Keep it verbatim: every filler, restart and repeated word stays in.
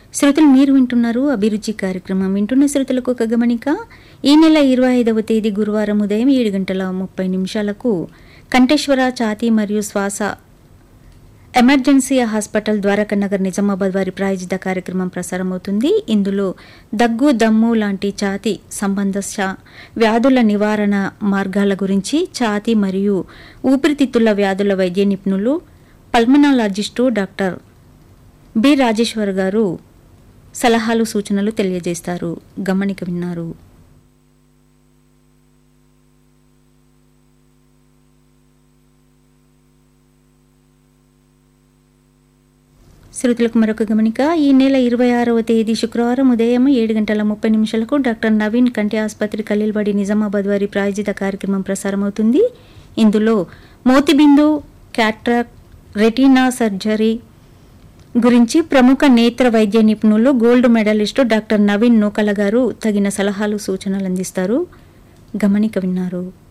శ్రోతలు మీరు వింటున్నారు అభిరుచి కార్యక్రమం. వింటున్న శ్రోతలకు ఒక గమనిక. ఈ నెల ఇరవై ఐదవ తేదీ గురువారం ఉదయం ఏడు గంటల ముప్పై నిమిషాలకు కంఠేశ్వర ఛాతీ మరియు శ్వాస ఎమర్జెన్సీ హాస్పిటల్ ద్వారకానగర్ నిజామాబాద్ వారి ప్రాయోజిత కార్యక్రమం ప్రసారమవుతుంది. ఇందులో దగ్గు, దమ్ము లాంటి ఛాతీ సంబంధ వ్యాధుల నివారణ మార్గాల గురించి ఛాతీ మరియు ఊపిరితిత్తుల వ్యాధుల వైద్య నిపుణులు పల్మనాలజిస్టు డాక్టర్ బి రాజేశ్వర్ గారు సలహాలు సూచనలు తెలియజేస్తారు. గమనిక విన్నారు. శ్రోతలకు మరొక గమనిక. ఈ నెల ఇరవై ఆరవ తేదీ శుక్రవారం ఉదయం ఏడు గంటల ముప్పై నిమిషాలకు డాక్టర్ నవీన్ కంటి ఆసుపత్రి ఖలీల్వాడి నిజామాబాద్ వారి ప్రాయోజిత కార్యక్రమం ప్రసారమవుతుంది. ఇందులో మోతిబిందు, క్యాట్రాక్, రెటీనా సర్జరీ గురించి ప్రముఖ నేత్ర వైద్య నిపుణులు గోల్డ్ మెడలిస్టు డాక్టర్ నవీన్ నూకల గారు తగిన సలహాలు సూచనలు అందిస్తారు. గమనిక విన్నారు.